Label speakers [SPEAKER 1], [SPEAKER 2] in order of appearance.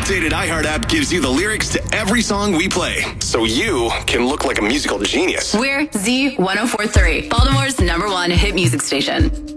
[SPEAKER 1] updated iHeart app gives you the lyrics to every song we play, so you can look like a musical genius.
[SPEAKER 2] We're Z1043, Baltimore's #1 hit music station.